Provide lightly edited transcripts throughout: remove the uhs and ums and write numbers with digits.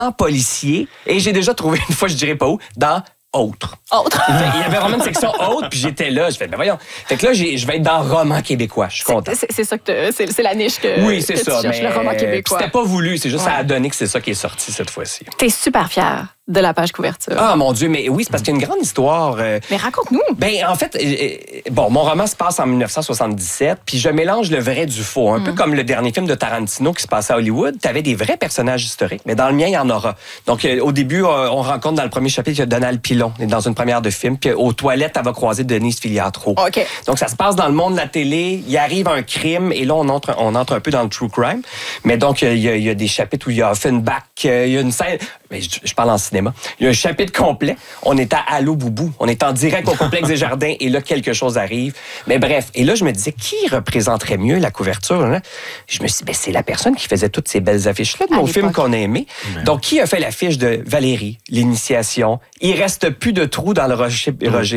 policier. Et j'ai déjà trouvé une fois, je dirais pas où, dans Autre. Il y avait vraiment une section Autre, puis j'étais là. Je fais, ben voyons. Fait que là, je vais être dans roman québécois. Je suis content. C'est ça que c'est la niche que, oui, c'est que ça, tu cherches, mais le roman québécois. C'était pas voulu, c'est juste ça a donné que c'est ça qui est sorti cette fois-ci. T'es super fière de la page couverture. Ah, mon Dieu, mais oui, c'est parce qu'il y a une grande histoire. Mais raconte-nous. Ben, en fait, mon roman se passe en 1977, puis je mélange le vrai du faux. Un peu comme le dernier film de Tarantino qui se passait à Hollywood. T'avais des vrais personnages historiques, mais dans le mien, il y en aura. Donc, au début, on rencontre dans le premier chapitre Donald Pilon, dans une première de film, puis aux toilettes, elle va croiser Denise Filiatro. OK. Donc, ça se passe dans le monde de la télé. Il arrive un crime, et là, on entre un peu dans le true crime. Mais donc, il y a des chapitres où il y a Offenbach, il y a une scène... Je parle en cinéma. Il y a un chapitre complet. On est à Allô Boubou. On est en direct au complexe des Jardins et là, quelque chose arrive. Mais bref. Et là, je me disais, qui représenterait mieux la couverture? Là? Je me suis dit, c'est la personne qui faisait toutes ces belles affiches-là de nos films qu'on a aimés. Donc, qui a fait l'affiche de Valérie, l'initiation? Il reste plus de trous dans le rocher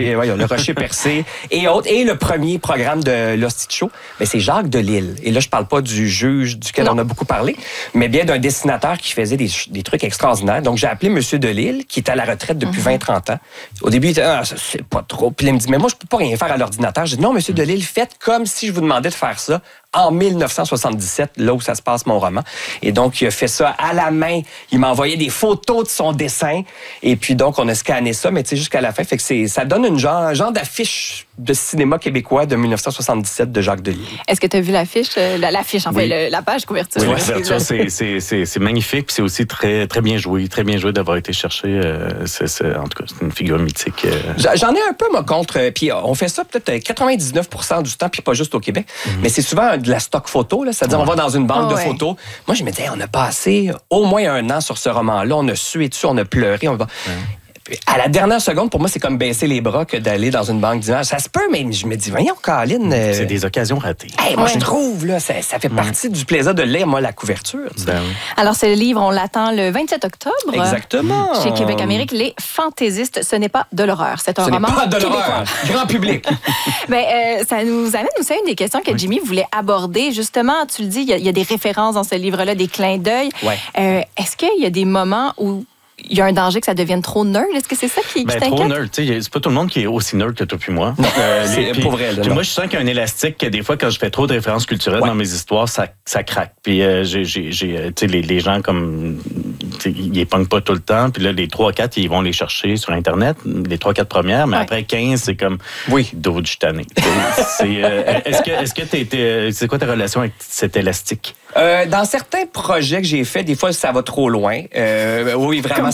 percé et autres. Et le premier programme de l'Hostie Show, c'est Jacques Delisle. Et là, je parle pas du juge duquel on a beaucoup parlé, mais bien d'un dessinateur qui faisait des trucs extraordinaires. Donc, j'ai appelé M. Delisle, qui est à la retraite depuis 20-30 ans. Au début, il était c'est pas trop. Puis là, il me dit, mais moi, je peux pas rien faire à l'ordinateur. J'ai dit, non, M. Delisle, faites comme si je vous demandais de faire ça en 1977, là où ça se passe, mon roman. Et donc, il a fait ça à la main. Il m'a envoyé des photos de son dessin. Et puis, donc, on a scanné ça, mais tu sais, jusqu'à la fin. Fait que ça donne un genre d'affiche de cinéma québécois de 1977 de Jacques Delisle. Est-ce que tu as vu l'affiche? L'affiche, en fait, la page couverture. Oui, la couverture, c'est magnifique. Puis c'est aussi très, très bien joué. Très bien joué d'avoir été cherché. En tout cas, c'est une figure mythique. J'en ai un peu, moi, contre. Puis on fait ça peut-être 99% du temps, puis pas juste au Québec. Mais c'est souvent de la stock photo, là. C'est-à-dire, on va dans une banque de photos. Moi, je me disais, on a passé au moins 1 an sur ce roman-là. On a sué dessus, on a pleuré. À la dernière seconde, pour moi, c'est comme baisser les bras que d'aller dans une banque d'images. Ça se peut, mais je me dis, voyons, Caroline. C'est des occasions ratées. Moi, je trouve, là, ça fait partie du plaisir de lire, moi, la couverture. Ben oui. Alors, ce livre, on l'attend le 27 octobre. Exactement. Chez Québec Amérique, Les Fantaisistes. Ce n'est pas de l'horreur. C'est un roman pas de québécois. l'horreur. Grand public. Ça nous amène aussi à une des questions que Jimmy voulait aborder. Justement, tu le dis, il y a des références dans ce livre-là, des clins d'œil. Ouais. Est-ce qu'il y a des moments où il y a un danger que ça devienne trop nerd? Est-ce que c'est ça qui t'inquiète? Trop nerd. C'est pas tout le monde qui est aussi nerd que toi puis moi. C'est pour vrai. Puis moi, je sens qu'il y a un élastique que des fois, quand je fais trop de références culturelles dans mes histoires, ça craque. Puis les gens comme... Ils les pognent pas tout le temps. Puis là, les 3-4, ils vont les chercher sur Internet, les 3-4 premières. Mais après 15, c'est comme... Oui. D'autres, je suis tanné. Est-ce que c'est quoi ta relation avec cet élastique? Dans certains projets que j'ai faits, des fois, ça va trop loin. Oui, vraiment.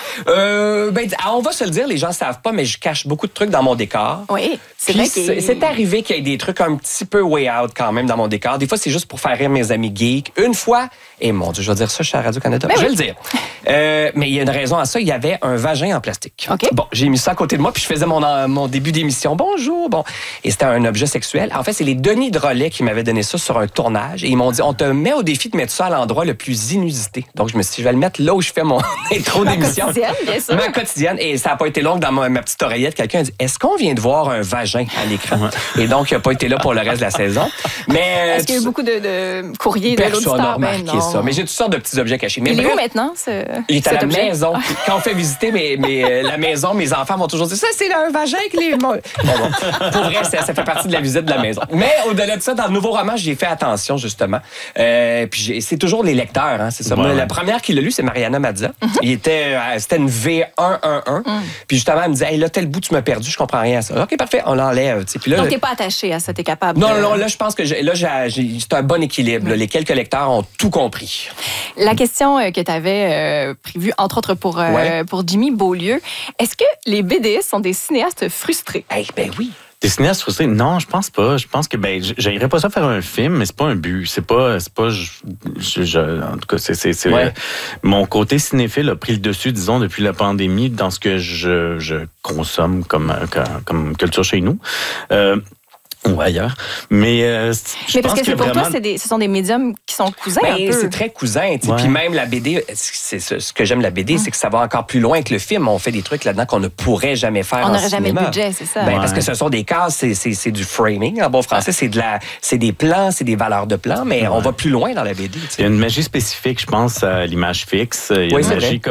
On va se le dire, les gens savent pas, mais je cache beaucoup de trucs dans mon décor. Oui, c'est Puis vrai c'est arrivé qu'il y ait des trucs un petit peu way out quand même dans mon décor. Des fois, c'est juste pour faire rire mes amis geeks. Une fois, mon Dieu, je vais dire ça, je suis à Radio-Canada. Je vais le dire. Mais il y a une raison à ça. Il y avait un vagin en plastique. Okay. Bon, j'ai mis ça à côté de moi, puis je faisais mon début d'émission. Bonjour, bon. Et c'était un objet sexuel. En fait, c'est les Denis Drolet qui m'avaient donné ça sur un tournage. Et ils m'ont dit, on te met au défi de mettre ça à l'endroit le plus inusité. Donc, je me suis dit, je vais le mettre là où je fais mon intro d'émission. Bien sûr. Ma quotidienne. Et ça n'a pas été long dans ma petite oreillette. Quelqu'un a dit, est-ce qu'on vient de voir un vagin à l'écran? Et donc, il n'a pas été là pour le reste de la saison. Mais est-ce qu'il y a eu beaucoup de courriers de l'auditeur? Personne n'a remarqué ça. Mais j'ai toutes sortes de petits objets cachés. Mais il est où maintenant? Il est à la maison. Quand on fait visiter la maison, mes enfants vont toujours dire, ça, c'est un vagin que les... Bon. Pour vrai, ça fait partie de la visite de la maison. Mais au-delà de ça, dans le nouveau roman, j'ai fait attention, justement. Puis c'est toujours les lecteurs, c'est ça. Moi, la première qui l'a lu, c'est Mariana Mazza. C'était une V111. Puis justement, elle me disait, hey, là, tel bout, tu m'as perdu, je comprends rien à ça. OK, parfait, on l'enlève. Puis là, donc, t'es pas attaché à ça, t'es capable. Non, là, je pense que c'est un bon équilibre. Les quelques lecteurs ont tout compris. La question que tu avais prévue, entre autres, pour Jimmy Beaulieu, est-ce que les BDistes sont des cinéastes frustrés? Ben oui. Des cinéastes frustrés? Non, je pense pas. Je pense que j'irais pas ça faire un film, mais c'est pas un but. C'est pas. En tout cas, c'est mon côté cinéphile a pris le dessus, disons, depuis la pandémie, dans ce que je consomme comme culture chez nous. ou ailleurs. Mais parce que pour toi, ce sont des médiums qui sont cousins un peu. C'est très cousin. Puis même la BD, c'est ce que j'aime de la BD, c'est que ça va encore plus loin que le film. On fait des trucs là-dedans qu'on ne pourrait jamais faire en cinéma. On n'aurait jamais le budget, c'est ça. Parce que ce sont des cases, c'est du framing. En bon français, c'est des plans, c'est des valeurs de plans, mais on va plus loin dans la BD. Il y a une magie spécifique, je pense, à l'image fixe. Il y a une magie